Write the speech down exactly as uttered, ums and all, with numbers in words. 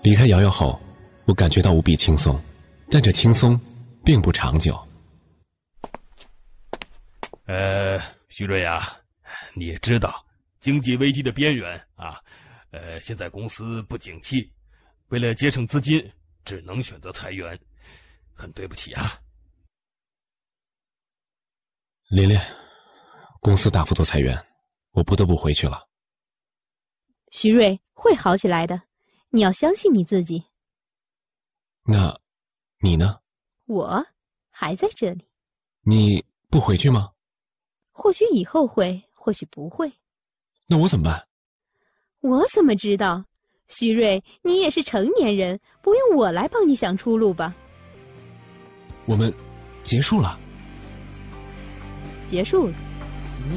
离开瑶瑶后，我感觉到无比轻松，但这轻松并不长久。 呃，徐瑞啊，你也知道经济危机的边缘啊，呃，现在公司不景气，为了节省资金，只能选择裁员，很对不起啊。 琳琳，公司大幅度裁员，我不得不回去了。 徐瑞会好起来的，你要相信你自己。 那，你呢？ 我还在这里。 你不回去吗？ 或许以后会，或许不会。 那我怎么办？ 我怎么知道？徐瑞，你也是成年人，不用我来帮你想出路吧？ 我们结束了。 结束了。